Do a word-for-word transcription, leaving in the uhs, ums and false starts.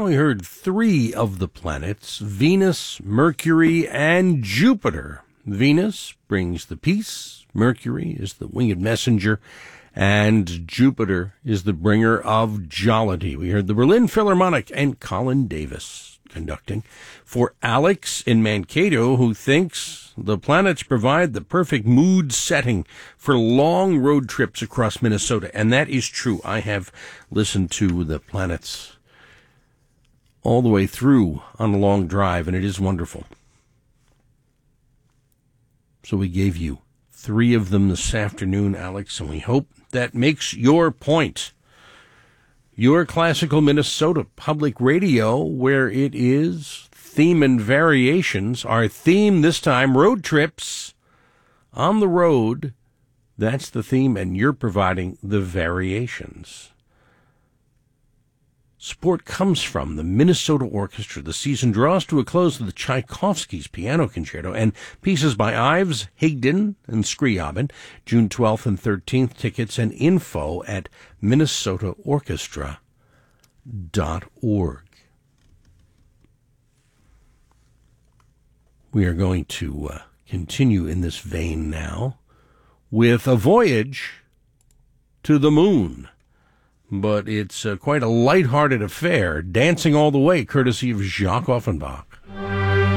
Well, we heard three of the planets, Venus, Mercury, and Jupiter. Venus brings the peace, Mercury is the winged messenger, and Jupiter is the bringer of jollity. We heard the Berlin Philharmonic and Colin Davis conducting. For Alex in Mankato, who thinks the planets provide the perfect mood setting for long road trips across Minnesota. And that is true. I have listened to the planets all the way through on a long drive, and it is wonderful. So we gave you three of them this afternoon, Alex, and we hope that makes your point. Your Classical Minnesota Public Radio, where it is theme and variations. Our theme this time, road trips on the road. That's the theme, and you're providing the variations. Support comes from the Minnesota Orchestra. The season draws to a close with the Tchaikovsky's Piano Concerto and pieces by Ives, Higdon, and Scriabin, June twelfth and thirteenth. Tickets and info at minnesota orchestra dot org. We are going to uh, continue in this vein now with a voyage to the moon. But it's uh, quite a light-hearted affair, dancing all the way, courtesy of Jacques Offenbach.